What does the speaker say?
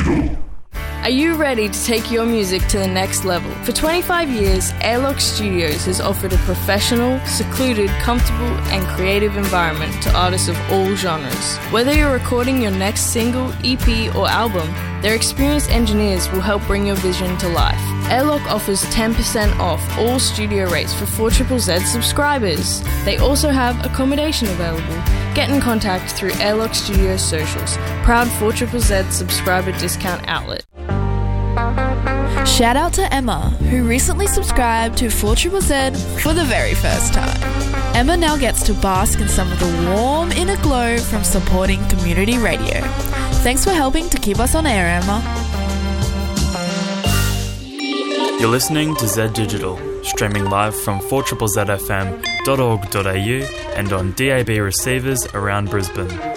Digital. Are you ready to take your music to the next level? For 25 years, Airlock Studios has offered a professional, secluded, comfortable, and creative environment to artists of all genres. Whether you're recording your next single, EP, or album, their experienced engineers will help bring your vision to life. Airlock offers 10% off all studio rates for 4ZZZ subscribers. They also have accommodation available. Get in contact through Airlock Studios socials, proud 4ZZZ subscriber discount outlet. Shout out to Emma, who recently subscribed to 4ZZZ for the very first time. Emma now gets to bask in some of the warm inner glow from supporting community radio. Thanks for helping to keep us on air, Emma. You're listening to Z Digital, streaming live from 4ZZZFM.org.au and on DAB receivers around Brisbane.